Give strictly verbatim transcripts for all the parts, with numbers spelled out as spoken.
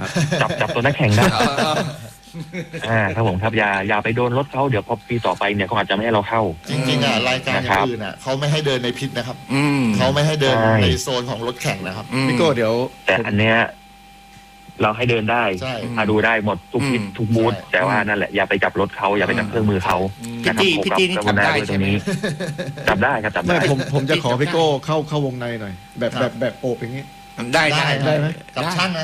จับจับตัวนักแข่งได้อ่าครับผมครับอย่าอย่าไปโดนรถเขาเดี๋ยวพอปีต่อไปเนี่ยเขาอาจจะไม่ให้เราเข้าจริงๆอ่ะรายการอย่างอื่นอ่ะเขาไม่ให้เดินในพิษนะครับเขาไม่ให้เดินในโซนของรถแข่งนะครับพี่โก้เดี๋ยวแต่อันเนี้ยเราให้เดินได้มาดูได้หมดทุกพิษทุกบูธแต่ว่านั่นแหละอย่าไปจับรถเขาอย่าไปจับเครื่องมือเขาพี่จี้พี่จี้นี่จับได้ใช่ไหมจับได้ครับจับได้ผมผมจะขอพี่โก้เข้าเข้าวงในหน่อยแบบแบบแบบโอบอย่างนี้ได้ได้ได้ไหมกับช่างนะ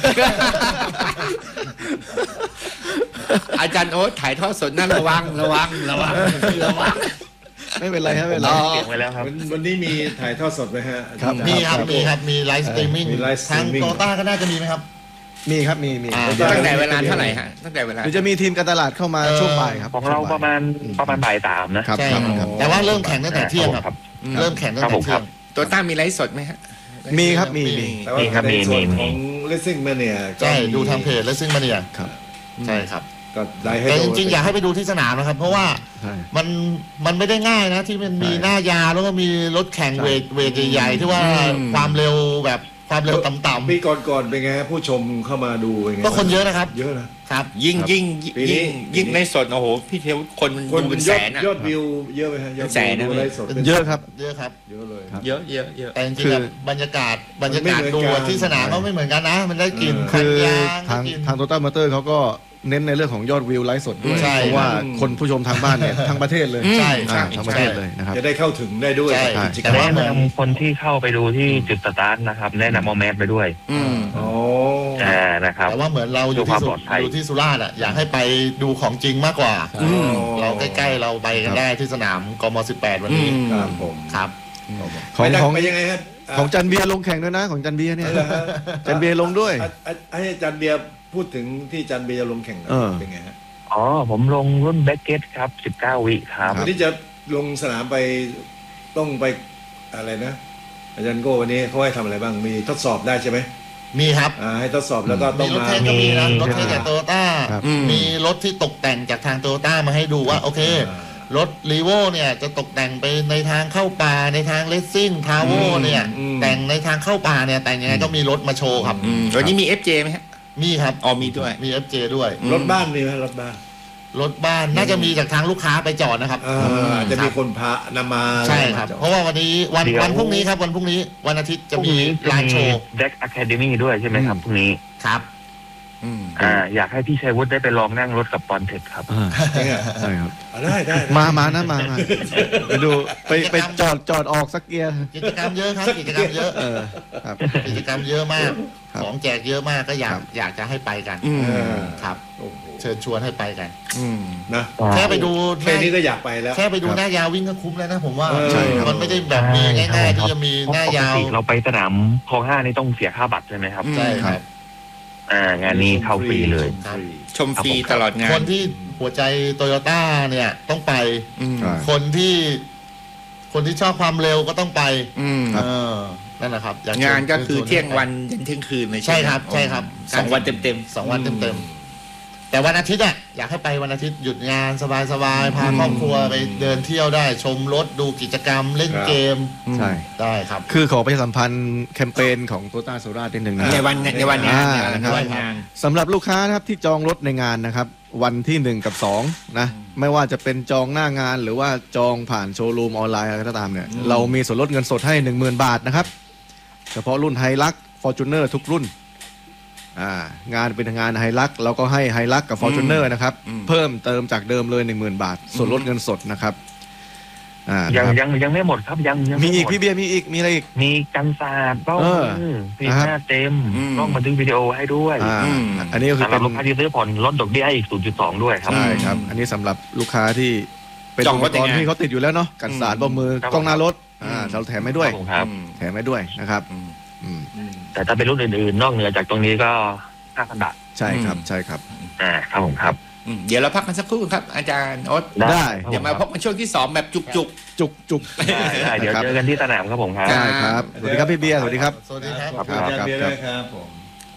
อาจารย์โอ๊ตถ่ายทอดสดนั่นระวังระวังระวังระวังไม่เป็นไรครับไม่เป็นไรเก็บไว้แล้วครับวันนี้มีถ่ายทอดสดไหมฮะมีครับมีครับมีไลฟ์สตรีมมิ่งทางโตต้าก็น่าจะมีไหมครับมีครับมีมีตั้งแต่เวลาเท่าไหร่ฮะตั้งแต่เวลาหรือจะมีทีมการตลาดเข้ามาช่วงบ่ายครับของเราประมาณประมาณบ่ายสามนะใช่ครับแต่ว่าเริ่มแข่งตั้งแต่เที่ยงครับเริ่มแข่งตั้งแต่เที่ยงโตต้ามีไลฟ์สดไหมฮะมีครับมีมีมีครับมีมีของ Racing Mania ใช่ดูทางเพจ Racing Mania ครับใช่ครับก็ได้ให้แต่จริงๆอยากให้ไปดูที่สนามนะครับเพราะว่ามันมันไม่ได้ง่ายนะที่มันมีหน้ายาวแล้วก็มีรถแข่งเวทเวทใหญ่ๆที่ว่าความเร็วแบบความเร็วต่ำๆปีก่อนๆเป็นไงผู้ชมเข้ามาดูเป็นไงก็คนเยอะนะครับเยอะนะครับยิ่งยิ่งยิ่งยิ่งในสดโอ้โหพี่เทวคนมันดูเป็นแสนยอดวิวเยอะไหมฮะแสนนะเยอะครับเยอะครับเยอะเลยเยอะเยอะเยอะแต่จริงๆบรรยากาศบรรยากาศดูที่สนามก็ไม่เหมือนกันนะมันได้กินคือทางทางโตต้ามอเตอร์เขาก็เน้นในเรื่องของยอดวิวไลฟ์สดด้วยเพราะว่าคนผู้ชมทางบ้านเนี่ยทั้งประเทศเลยใช่ทั้งประเทศเลยนะครับจะได้เข้าถึงได้ด้วยแต่แนะนำคนที่เข้าไปดูที่จุดสตาร์ทนะครับแนะนำเอาแมสไปด้วยอ๋ออ่านะครับแต่ว่าเหมือนเราอยู่ที่อยู่ที่สุราษฎร์อ่ะอยากให้ไปดูของจริงมากกว่าเราใกล้ๆเราไปกันได้ที่สนามกม.สิบแปดวันนี้ครับผมครับของของยังไงครับของจันเบียร์ลงแข่งด้วยนะของจันเบียร์เนี่ยจันเบียร์ลงด้วยให้จันเบียร์พูดถึงที่จันเบียร์ลงแข่งเป็นไงฮะอ๋อผมลงรุ่นแบ็กเก็ตครับสิบเก้าวิครับวันนี้จะลงสนามไปต้องไปอะไรนะอาจารย์โก้วันนี้เขาให้ทำอะไรบ้างมีทดสอบได้ใช่ไหมมีครับให้ทดสอบแล้วก็ต้องมีรถเทสก็มีนะรถเทสจากโตโยต้ามีรถที่ตกแต่งจากทางโตโยต้ามาให้ดูว่าโอเครถรีโวเนี่ยจะตกแต่งไปในทางเข้าป่าในทางเลสซิ่งพาวเวอร์เนี่ยแต่งในทางเข้าป่าเนี่ยแต่งยังไงก็มีรถมาโชว์ครับวันนี้มี เอฟ เจ ไหมฮะมีครับอ๋อมีด้วยมี เอฟ เจ ด้วยรถบ้านมีไหมรถบ้านรถบ้านน่าจะมีจากทางลูกค้าไปจอดนะครับจะมีคนพานำมาใช่ครับเพราะว่าวันนี้วันวันพรุ่งนี้ครับวันพรุ่งนี้วันอาทิตย์จะมีไลฟ์โชว์แบ็กอะคาเดมี่ด้วยใช่ไหมครับพรุ่งนี้ครับอ่าอยากให้พี่ชัยวุฒิได้ไปลองนั่งรถกับปอนเทคครับใช่ครับได้ได้มามานะมาไปดูไปไปจอดจอดออกสักเกียร์กิจกรรมเยอะครับกิจกรรมเยอะครับกิจกรรมเยอะมากของแจกเยอะมากก็อยากอยากจะให้ไปกันครับเชิญชวนให้ไปกันนะแค่ไปดูแค่นี้ก็อยากไปแล้วแค่ไปดูหน้ายาววิ่งก็คุ้มแล้วนะผมว่ามันไม่ได้แบบมีง่ายๆที่จะมีหน้ายาวเราไปสนามคลองห้านี่ต้องเสียค่าบัตรใช่ไหมครับใช่ครับอ่างานนี้เข้าฟรีเลยชมฟรีตลอดงานคนที่หัวใจโตโยต้าเนี่ยต้องไปคนที่คนที่ชอบความเร็วก็ต้องไปเออนั่นแหละครับงานก็คือเที่ยงวันยันเที่ยงคืนเลยใช่ครับใช่ครับสองวันเต็มเต็มสองวันเต็มเต็มแต่วันอาทิตย์อ่ะอยากให้ไปวันอาทิตย์หยุดงานสบายๆพาครอบครัวไปเดินเที่ยวได้ชมรถดูกิจกรรมเล่นเกมใช่ได้ครับคือขอประชาสัมพันธ์แคมเปญของโตต้าสุราษฎร์นิดนึงนะในวันในวันงานนะครับสำหรับลูกค้านะครับที่จองรถในงานนะครับวันที่หนึ่งกับสองนะไม่ว่าจะเป็นจองหน้างานหรือว่าจองผ่านโชว์รูมออนไลน์อะไรก็ตามเนี่ยเรามีส่วนลดเงินสดให้ หนึ่งหมื่น บาทนะครับเฉพาะรุ่นไฮลักซ์ Fortuner ทุกรุ่นอ่างานเป็นงานไฮลักซ์เราก็ให้ไฮลักซ์กับ Fortuner นะครับเพิ่มเติมจากเดิมเลย หนึ่งหมื่น บาทส่วนลดเงินสดนะครับอ่ายังยังยังไม่หมดครับยังมีอีกพี่เบียร์มีอีกมีอะไรอีกมีกันศาสตร์กล้องมีหน้าเต็มกล้องบันทึกวิดีโอให้ด้วยอันนี้ก็คือสำหรับลูกค้าที่ซื้อผ่อนลดดอกเบี้ยอีก ศูนย์ จุดสอง ด้วยครับใช่ครับอันนี้สำหรับลูกค้าที่เป็นอุปกรณ์ที่เขาติดอยู่แล้วเนาะกันศาสตร์บนมือกล้องหน้ารถอ่าเราแถมให้ด้วยแถมให้ด้วยนะครับแต่ถ้าเป็นรุ่นอื่นๆนอกเหนือจากตรงนี้ก็ ห้าพัน บาทใช่ครับใช่ครับอ่าครับผมครับเดี๋ยวเราพักกันสักครู่ครับอาจารย์โอ๊ตได้เดี๋ยวมาพบกันช่วงที่สองแบบจุกจุกจุกจุกได้เดี๋ยวเจอกันที่สนามครับผมครับได้ครับสวัสดีครับพี่เบียร์สวัสดีครับสวัสดีครับครับครับครับผม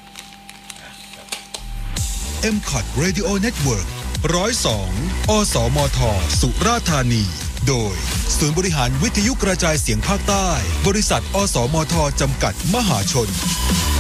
เอ็ม คอท Radio Network หนึ่งศูนย์สอง อสมท สุราษฎร์ธานีโดยศูนย์บริหารวิทยุกระจายเสียงภาคใต้บริษัทอสมท จำกัดมหาชน